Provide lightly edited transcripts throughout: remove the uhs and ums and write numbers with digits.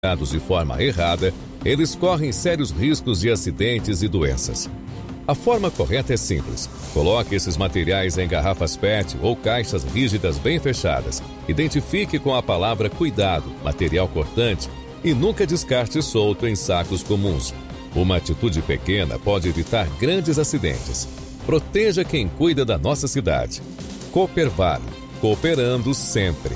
de forma errada, eles correm sérios riscos de acidentes e doenças. A forma correta é simples. Coloque esses materiais em garrafas PET ou caixas rígidas bem fechadas. Identifique com a palavra cuidado, material cortante e nunca descarte solto em sacos comuns. Uma atitude pequena pode evitar grandes acidentes. Proteja quem cuida da nossa cidade. Coopervale, cooperando sempre.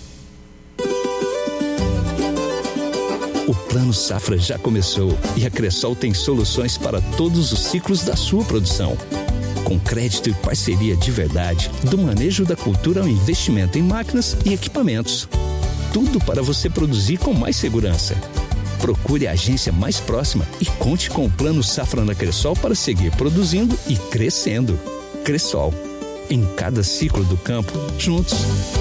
O Plano Safra já começou e a Cressol tem soluções para todos os ciclos da sua produção. Com crédito e parceria de verdade, do manejo da cultura ao investimento em máquinas e equipamentos. Tudo para você produzir com mais segurança. Procure a agência mais próxima e conte com o Plano Safra na Cressol para seguir produzindo e crescendo. Cressol. Em cada ciclo do campo, juntos.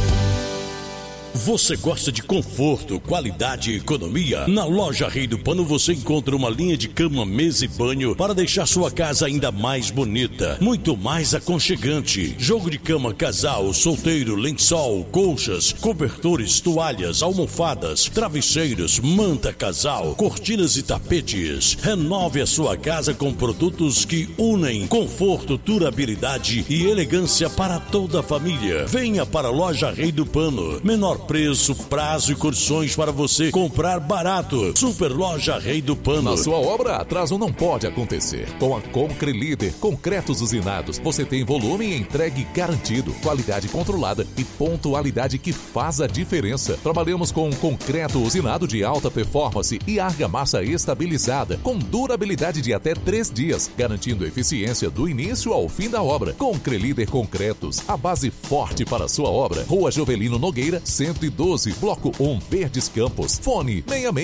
Você gosta de conforto, qualidade e economia? Na loja Rei do Pano você encontra uma linha de cama, mesa e banho para deixar sua casa ainda mais bonita, muito mais aconchegante. Jogo de cama casal, solteiro, lençol, colchas, cobertores, toalhas, almofadas, travesseiros, manta casal, cortinas e tapetes. Renove a sua casa com produtos que unem conforto, durabilidade e elegância para toda a família. Venha para a loja Rei do Pano. Menor preço, prazo e condições para você comprar barato. Super Loja Rei do Pano. Na sua obra, atraso não pode acontecer. Com a Concrelíder, concretos usinados, você tem volume e entregue garantido, qualidade controlada e pontualidade que faz a diferença. Trabalhamos com concreto usinado de alta performance e argamassa estabilizada, com durabilidade de até 3 dias, garantindo eficiência do início ao fim da obra. Concrelíder Concretos, a base forte para a sua obra. Rua Jovelino Nogueira, 112, Bloco 1, Verdes Campos. Fone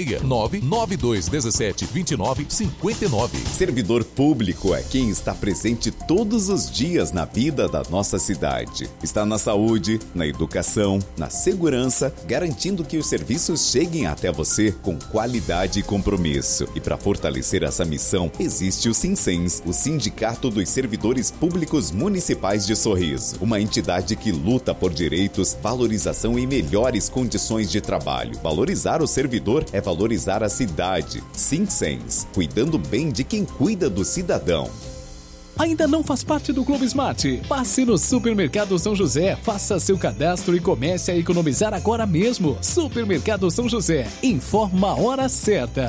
66-99217-2959. Servidor público é quem está presente todos os dias na vida da nossa cidade. Está na saúde, na educação, na segurança, garantindo que os serviços cheguem até você com qualidade e compromisso. E para fortalecer essa missão, existe o Sinsens, o Sindicato dos Servidores Públicos Municipais de Sorriso. Uma entidade que luta por direitos, valorização e melhores condições de trabalho. Valorizar o servidor é valorizar a cidade. Sinsens, cuidando bem de quem cuida do cidadão. Ainda não faz parte do Clube Smart? Passe no Supermercado São José, faça seu cadastro e comece a economizar agora mesmo. Supermercado São José, informa a hora certa.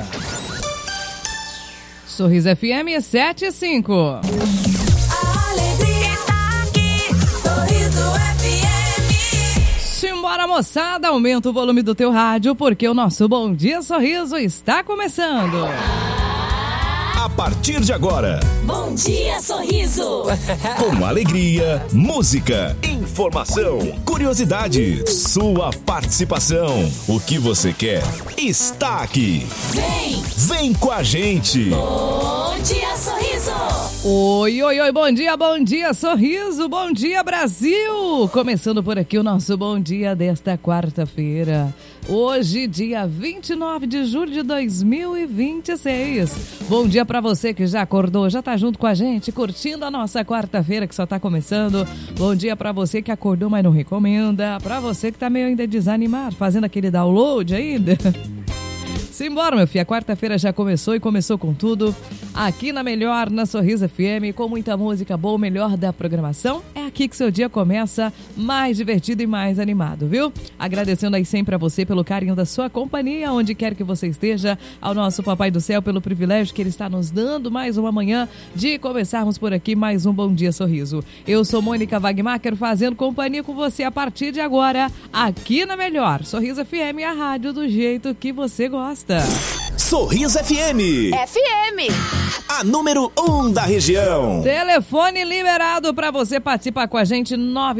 Sorriso FM 75. A alegria está aqui, Sorriso FM. Simbora, moçada, aumenta o volume do teu rádio, porque o nosso Bom Dia Sorriso está começando. A partir de agora, Bom Dia Sorriso. Com alegria, música, informação, curiosidade, sua participação. O que você quer está aqui. Vem com a gente. Bom Dia Sorriso. Oi, bom dia Sorriso, bom dia Brasil. Começando por aqui o nosso Bom Dia desta quarta-feira. Hoje, dia 29 de julho de 2026. Bom dia pra você que já acordou, já tá junto com a gente, curtindo a nossa quarta-feira que só tá começando. Bom dia pra você que acordou, mas não recomenda. Pra você que tá meio ainda desanimado, fazendo aquele download ainda. Simbora, meu filho, a quarta-feira já começou e começou com tudo. Aqui na Melhor, na Sorriso FM, com muita música boa, o melhor da programação. É aqui que seu dia começa mais divertido e mais animado, viu? Agradecendo aí sempre a você pelo carinho da sua companhia, onde quer que você esteja, ao nosso Papai do Céu pelo privilégio que ele está nos dando mais uma manhã de começarmos por aqui mais um Bom Dia Sorriso. Eu sou Mônica Wagmacher, fazendo companhia com você a partir de agora, aqui na Melhor. Sorriso FM, a rádio do jeito que você gosta. Sorriso FM. A número 1 da região. Telefone liberado para você participar com a gente,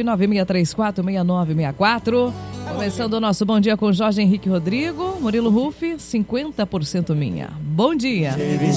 996346964. Começando o nosso Bom Dia com Jorge Henrique Rodrigo, Murilo Ruff, 50% minha. Bom dia.